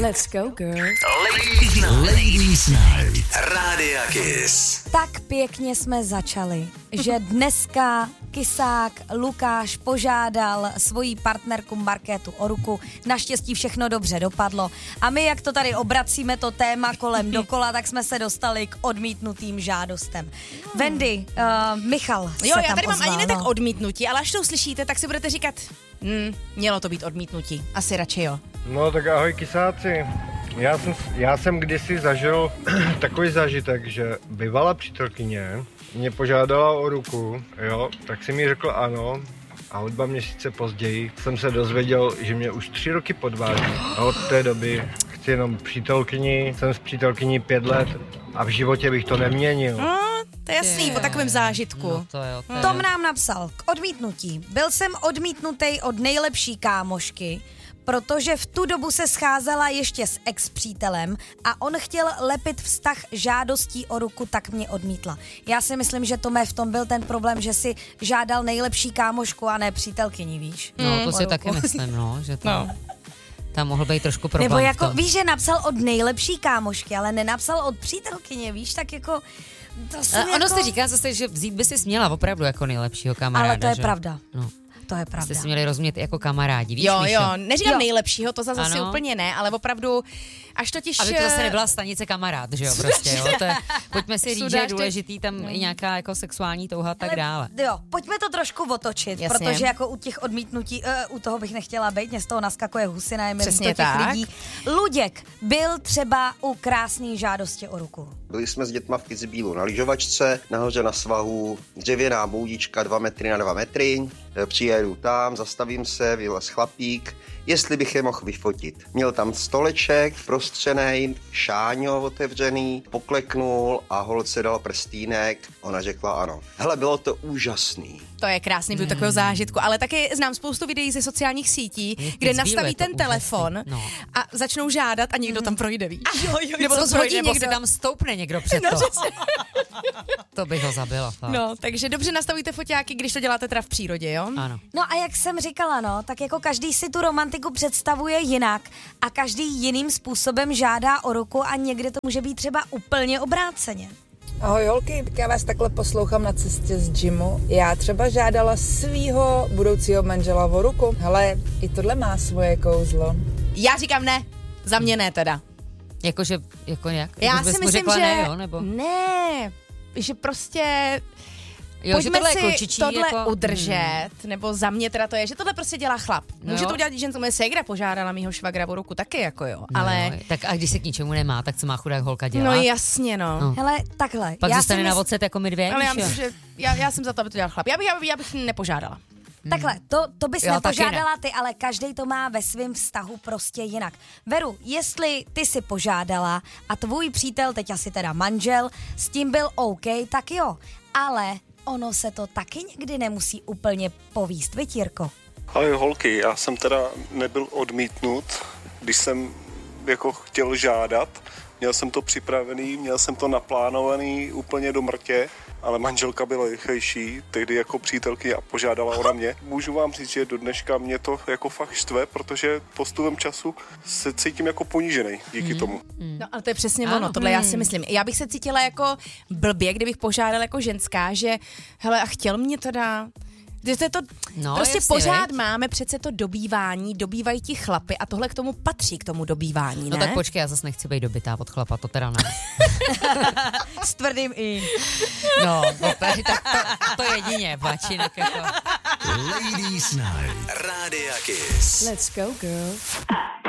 Let's go, girl. Ladies Night. Rádia Kiss. Tak pěkně jsme začali, že dneska Kysák Lukáš požádal svoji partnerku Markétu o ruku. Naštěstí všechno dobře dopadlo. A my, jak to tady obracíme to téma kolem dokola, tak jsme se dostali k odmítnutým žádostem. Wendy, Michal se Jo, já tam tady mám ozval, ani ne tak odmítnutí, ale až to uslyšíte, tak si budete říkat, mělo to být odmítnutí. Asi radši jo. No tak ahoj kysáci. Já jsem kdysi zažil takový zážitek, že bývalá přítelkyně mě požádala o ruku, jo, tak si mi řekl ano a o 2 měsíce později jsem se dozvěděl, že mě už 3 roky podvádí a od té doby chci jenom přítelkyni, jsem s přítelkyní 5 let a v životě bych to neměnil. To je jasný, po takovém zážitku. No to jo, Tom nám napsal k odmítnutí. Byl jsem odmítnutý od nejlepší kámošky, protože v tu dobu se scházela ještě s ex-přítelem a on chtěl lepit vztah žádostí o ruku, tak mě odmítla. Já si myslím, že Tome, v tom byl ten problém, že si žádal nejlepší kámošku a ne přítelkyni, víš? No, to si taky myslím, že to... No. Tam mohl být trošku problém. Nebo jako, víš, že napsal od nejlepší kámošky, ale nenapsal od přítelkyně, víš, tak jako... Ono se říká zase, že vzít by si směla opravdu jako nejlepšího kamaráda. Ale to je že? pravda. No. To je pravda. Jste si měli rozumět jako kamarádi, víš, Jo, Míšo? neříkám nejlepšího, to zase Ano. úplně ne, ale opravdu, až totiž... Aby to zase nebyla stanice kamarád, že jo, prostě, jo. To je, pojďme si říct, že je důležitý tam i nějaká jako sexuální touha a tak dále. Jo, pojďme to trošku otočit, Jasně. protože jako u těch odmítnutí, u toho bych nechtěla být, mě z toho naskakuje husina, je mi Přesně líto těch tak. lidí. Luděk byl třeba u krásný žádosti o ruku. Byli jsme s dětma v Kitzbühelu na lyžovačce, nahoře na svahu, dřevěná boudička 2 metry na 2 metry. Přijedu tam, zastavím se, vylez chlapík, jestli bych je mohl vyfotit. Měl tam stoleček, prostřenej, šáňo otevřený, pokleknul a holce dal prstínek, ona řekla ano. Hele, bylo to úžasný. To je krásný, byl takového zážitku, ale taky znám spoustu videí ze sociálních sítí, kde nastaví ten telefon a začnou žádat a někdo tam projde, víš? Nebo to zhodí zhodí, nebo si tam stoupne někdo před to. To bych ho zabila. Fakt. No, takže dobře nastavíte foťáky, když to děláte teda v přírodě, jo? Ano. No a jak jsem říkala, no, tak jako každý si tu romantiku představuje jinak a každý jiným způsobem žádá o ruku a někde to může být třeba úplně obráceně. Ahoj holky, já vás takhle poslouchám na cestě z gymu. Já třeba žádala svýho budoucího manžela o ruku. Hele, i tohle má svoje kouzlo. Já říkám ne, za mě ne teda. Jakože, jako jak? Já si myslím, že... Ne, jo, nebo? Ne, že prostě... Jo, pojďme že tohle si je kočičí, tohle jako... udržet, nebo za mě teda to je, že tohle prostě dělá chlap. Může to udělat, že moje ségra požádala mýho švagra o ruku taky, jako jo, ale... No, tak a když se k ničemu nemá, tak co má chudák holka dělat? No jasně, no. Hele, takhle. Pak zůstane na ocet jako my dvě, Ale já víš, myslím, že já jsem za to, aby to dělal chlap. Já bych nepožádala. Takhle, to bys Jo, nepožádala ty, ale každej to má ve svém vztahu prostě jinak. Veru, jestli ty si požádala a tvůj přítel, teď asi teda manžel, s tím byl OK, tak jo, ale ono se to taky někdy nemusí úplně povíst, viď, Jirko? Ahoj holky, já jsem teda nebyl odmítnut, když jsem jako chtěl žádat. Měl jsem to připravený, měl jsem to naplánovaný úplně do mrtě, ale manželka byla rychlejší, tehdy jako přítelky a požádala ona mě. Můžu vám říct, že do dneška mě to jako fakt štve, protože postupem času se cítím jako ponížený díky tomu. No ale to je přesně ono, tohle já si myslím. Já bych se cítila jako blbě, kdybych požádala jako ženská, že hele a chtěl mě teda... To je to, prostě jasně, pořád veď. máme přece to dobývání, dobývají ti chlapy a tohle k tomu patří, k tomu dobývání, ne? No tak počkej, já zase nechci být dobytá od chlapa, to teda ne. S tvrdým i. No, tak to jedině, bačinek jako... Ladies Night. Rádia Kiss. Let's go, girl.